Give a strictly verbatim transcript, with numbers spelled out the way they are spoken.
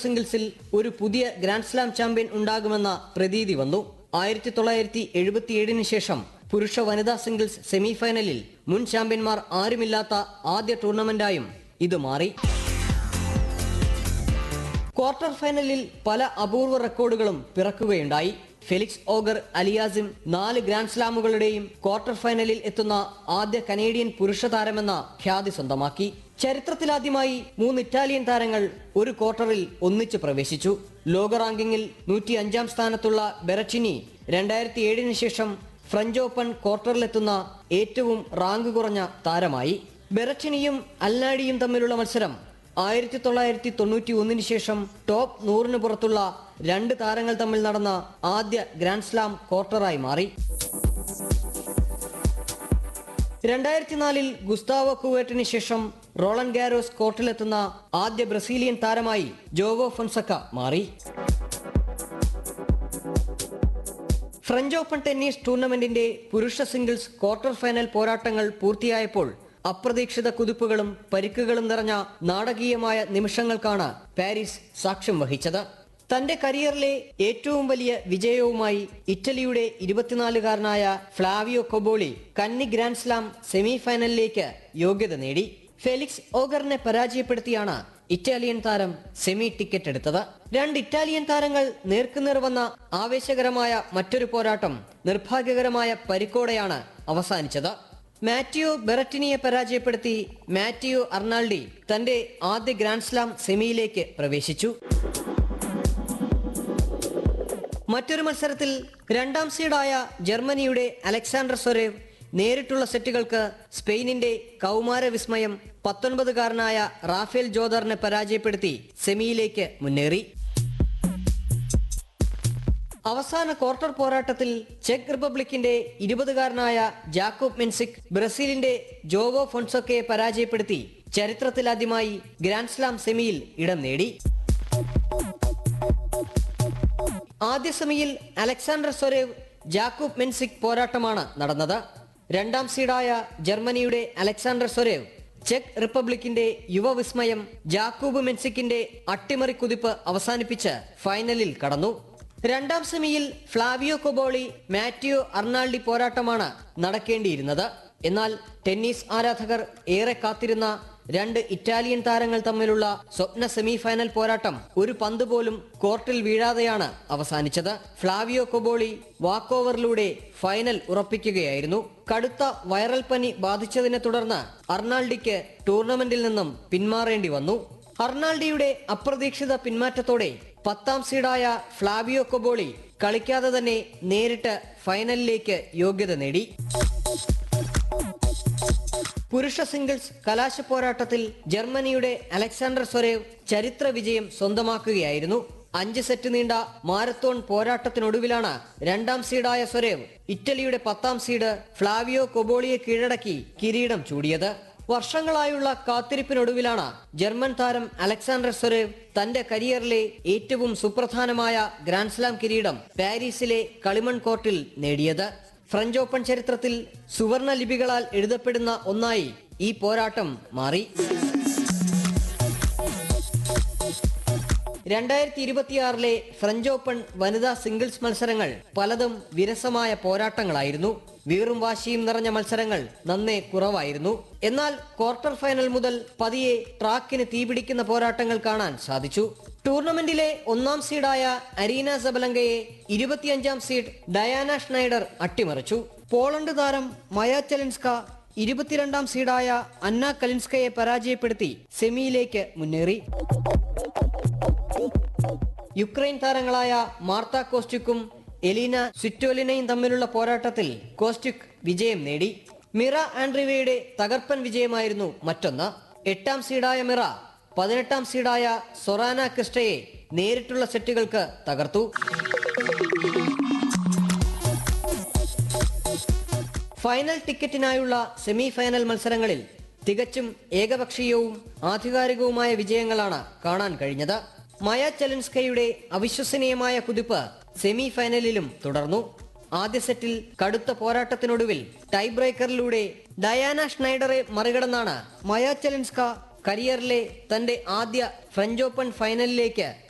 സിംഗിൾസിൽ ഒരു പുതിയ ഗ്രാൻഡ് സ്ലാം ചാമ്പ്യൻ ഉണ്ടാകുമെന്ന പ്രതീതി വന്നു. ആയിരത്തി തൊള്ളായിരത്തി എഴുപത്തിയേഴിന് ശേഷം പുരുഷ വനിതാ സിംഗിൾസ് സെമിഫൈനലിൽ മുൻ ചാമ്പ്യന്മാർ ആരുമില്ലാത്ത ആദ്യ ടൂർണമെന്റായും ഇത് മാറി. ക്വാർട്ടർ ഫൈനലിൽ പല അപൂർവ റെക്കോർഡുകളും പിറക്കുകയുണ്ടായി. ഫെലിക്സ് ഓഗർ അലിയാസിം നാല് ഗ്രാൻഡ് സ്ലാമുകളുടെയും ക്വാർട്ടർ ഫൈനലിൽ എത്തുന്ന ആദ്യ കനേഡിയൻ പുരുഷ താരമെന്ന ഖ്യാതി സ്വന്തമാക്കി. ചരിത്രത്തിലാദ്യമായി മൂന്ന് ഇറ്റാലിയൻ താരങ്ങൾ ഒരു ക്വാർട്ടറിൽ ഒന്നിച്ച് പ്രവേശിച്ചു. ലോക റാങ്കിങ്ങിൽ നൂറ്റി അഞ്ചാം സ്ഥാനത്തുള്ള ബെററ്റിനി രണ്ടായിരത്തി ഏഴിന് ശേഷം ഫ്രഞ്ച് ഓപ്പൺ ക്വാർട്ടറിലെത്തുന്ന ഏറ്റവും റാങ്ക് കുറഞ്ഞ താരമായി. ബെററ്റിനിയും അൽനാഡിയും തമ്മിലുള്ള മത്സരം ആയിരത്തി തൊള്ളായിരത്തി തൊണ്ണൂറ്റി ഒന്നിന് ശേഷം ടോപ്പ് നൂറിന് പുറത്തുള്ള രണ്ട് താരങ്ങൾ തമ്മിൽ നടന്ന ആദ്യ ഗ്രാൻഡ് സ്ലാം ക്വാർട്ടറായി മാറി. രണ്ടായിരത്തി നാലിൽ ഗുസ്താവോ കുവേറ്റിന് ശേഷം റോളൻ ഗാരോസ് കോർട്ടിലെത്തുന്ന ആദ്യ ബ്രസീലിയൻ താരമായി ജോവോ ഫൊൻസക്ക മാറി. ഫ്രഞ്ച് ഓപ്പൺ ടെന്നീസ് ടൂർണമെന്റിന്റെ പുരുഷ സിംഗിൾസ് ക്വാർട്ടർ ഫൈനൽ പോരാട്ടങ്ങൾ പൂർത്തിയായപ്പോൾ അപ്രതീക്ഷിത കുതിപ്പുകളും പരിക്കുകളും നിറഞ്ഞ നാടകീയമായ നിമിഷങ്ങൾക്കാണ് പാരീസ് സാക്ഷ്യം വഹിച്ചത്. തന്റെ കരിയറിലെ ഏറ്റവും വലിയ വിജയവുമായി ഇറ്റലിയുടെ ഇരുപത്തിനാലുകാരനായ ഫ്ലാവിയോ കൊബോളി കന്നി ഗ്രാൻഡ് സ്ലാം സെമിഫൈനലിലേക്ക് യോഗ്യത നേടി. ഫെലിക്സ് ഓഗറിനെ പരാജയപ്പെടുത്തിയാണ് ഇറ്റാലിയൻ താരം സെമി ടിക്കറ്റ് എടുത്തത്. രണ്ട് ഇറ്റാലിയൻ താരങ്ങൾ നേർക്കുനേർ വന്ന ആവേശകരമായ മറ്റൊരു പോരാട്ടം നിർഭാഗ്യകരമായ പരിക്കോടെയാണ് അവസാനിച്ചത്. മാറ്റിയോ ബെററ്റിനിയെ പരാജയപ്പെടുത്തി മാറ്റിയോ അർണാൾഡി തന്റെ ആദ്യ ഗ്രാൻഡ് സ്ലാം സെമിയിലേക്ക് പ്രവേശിച്ചു. മറ്റൊരു മത്സരത്തിൽ രണ്ടാം സീഡായ ജർമ്മനിയുടെ അലക്സാണ്ടർ സ്വരേവ് നേരിട്ടുള്ള സെറ്റുകൾക്ക് സ്പെയിനിന്റെ കൗമാര വിസ്മയം പത്തൊൻപതുകാരനായ റാഫേൽ ജോദറിനെ പരാജയപ്പെടുത്തി സെമിയിലേക്ക് മുന്നേറി. അവസാന ക്വാർട്ടർ പോരാട്ടത്തിൽ ചെക്ക് റിപ്പബ്ലിക്കിന്റെ ഇരുപതുകാരനായ ജാക്കോബ് മെൻസിക് ബ്രസീലിന്റെ ജോവോ ഫൊൻസക്കയെ പരാജയപ്പെടുത്തി ചരിത്രത്തിലാദ്യമായി ഗ്രാൻഡ് സ്ലാം സെമിയിൽ ഇടം നേടി. ആദ്യ സെമിയിൽ അലക്സാണ്ടർ സ്വരേവ് ജാക്കോബ് മെൻസിക് പോരാട്ടമാണ് നടന്നത്. രണ്ടാം സീഡായ ജർമ്മനിയുടെ അലക്സാണ്ടർ സ്വരേവ് ചെക്ക് റിപ്പബ്ലിക്കിന്റെ യുവവിസ്മയം ജാക്കൂബ് മെൻസിക്കിന്റെ അട്ടിമറി കുതിപ്പ് അവസാനിപ്പിച്ച് ഫൈനലിൽ കടന്നു. രണ്ടാം സെമിയിൽ ഫ്ലാവിയോ കൊബോളി മാറ്റിയോ അർണാൾഡി പോരാട്ടമാണ് നടക്കേണ്ടിയിരുന്നത്. എന്നാൽ ടെന്നീസ് ആരാധകർ ഏറെ കാത്തിരുന്ന രണ്ട് ഇറ്റാലിയൻ താരങ്ങൾ തമ്മിലുള്ള സ്വപ്ന സെമിഫൈനൽ പോരാട്ടം ഒരു പന്ത് പോലും കോർട്ടിൽ വീഴാതെയാണ് അവസാനിച്ചത്. ഫ്ലാവിയോ കൊബോളി വാക്ക് ഓവറിലൂടെ ഫൈനൽ ഉറപ്പിക്കുകയായിരുന്നു. കടുത്ത വൈറൽ പനി ബാധിച്ചതിനെ തുടർന്ന് അർണാൾഡിക്ക് ടൂർണമെന്റിൽ നിന്നും പിന്മാറേണ്ടി വന്നു. അർണാൾഡിയുടെ അപ്രതീക്ഷിത പിന്മാറ്റത്തോടെ പത്താം സീഡായ ഫ്ലാവിയോ കൊബോളി കളിക്കാതെ തന്നെ നേരിട്ട് ഫൈനലിലേക്ക് യോഗ്യത നേടി. പുരുഷ സിംഗിൾസ് കലാശ പോരാട്ടത്തിൽ ജർമ്മനിയുടെ അലക്സാണ്ടർ സ്വരേവ് ചരിത്ര വിജയം സ്വന്തമാക്കുകയായിരുന്നു. അഞ്ച് സെറ്റ് നീണ്ട മാരത്തോൺ പോരാട്ടത്തിനൊടുവിലാണ് രണ്ടാം സീഡായ സ്വരേവ് ഇറ്റലിയുടെ പത്താം സീഡ് ഫ്ലാവിയോ കൊബോളിയെ കീഴടക്കി കിരീടം ചൂടിയത്. വർഷങ്ങളായുള്ള കാത്തിരിപ്പിനൊടുവിലാണ് ജർമ്മൻ താരം അലക്സാണ്ടർ സ്വരേവ് തന്റെ കരിയറിലെ ഏറ്റവും സുപ്രധാനമായ ഗ്രാൻഡ് സ്ലാം കിരീടം പാരീസിലെ കളിമൺ കോർട്ടിൽ നേടിയത്. ഫ്രഞ്ച് ഓപ്പൺ ചരിത്രത്തിൽ സുവർണ ലിപികളാൽ എഴുതപ്പെടുന്ന ഒന്നായി ഈ പോരാട്ടം മാറി. രണ്ടായിരത്തി ഇരുപത്തിയാറിലെ ഫ്രഞ്ച് ഓപ്പൺ വനിതാ സിംഗിൾസ് മത്സരങ്ങൾ പലതും വിരസമായ പോരാട്ടങ്ങളായിരുന്നു. വീറും വാശിയും നിറഞ്ഞ മത്സരങ്ങൾ നന്നേ കുറവായിരുന്നു. എന്നാൽ ക്വാർട്ടർ ഫൈനൽ മുതൽ പതിയെ ട്രാക്കിന് തീപിടിക്കുന്ന പോരാട്ടങ്ങൾ കാണാൻ സാധിച്ചു. ടൂർണമെന്റിലെ ഒന്നാം സീഡായ അരീന സബലങ്കയെ ഇരുപത്തിയഞ്ചാം സീഡ് ഡയാന ഷ്നൈഡർ അട്ടിമറിച്ചു. പോളണ്ട് താരം മയ ചെലിൻസ്ക ഇരുപത്തിരണ്ടാം സീഡായ അന്ന കലിൻസ്കയെ പരാജയപ്പെടുത്തി സെമിയിലേക്ക് മുന്നേറി. യുക്രൈൻ താരങ്ങളായ മാർത്ത കോസ്റ്റുക്കും എലീന സ്വിറ്റോലിനയും തമ്മിലുള്ള പോരാട്ടത്തിൽ കോസ്റ്റുക് വിജയം നേടി. മിറ ആൻഡ്രീവയുടെ തകർപ്പൻ വിജയമായിരുന്നു മറ്റൊന്ന്. എട്ടാം സീഡായ മിറ പതിനെട്ടാം സീഡായ സൊറാന ക്രിസ്റ്റയെ നേരിട്ടുള്ള സെറ്റുകൾക്ക് തകർത്തു. ഫൈനൽ ടിക്കറ്റിനായുള്ള സെമി ഫൈനൽ മത്സരങ്ങളിൽ തികച്ചും ഏകപക്ഷീയവും ആധികാരികവുമായ വിജയങ്ങളാണ് കാണാൻ കഴിഞ്ഞത്. മയ ചെലിൻസ്കയുടെ അവിശ്വസനീയമായ കുതിപ്പ് സെമി ഫൈനലിലും തുടർന്നു. ആദ്യ സെറ്റിൽ കടുത്ത പോരാട്ടത്തിനൊടുവിൽ ടൈ ബ്രേക്കറിലൂടെ ഡയാന ഷ്നൈഡറെ മറികടന്നാണ് മയ ചെലിൻസ്ക കരിയറിലെ തന്റെ ആദ്യ ഫ്രഞ്ച് ഓപ്പൺ ഫൈനലിലേക്ക്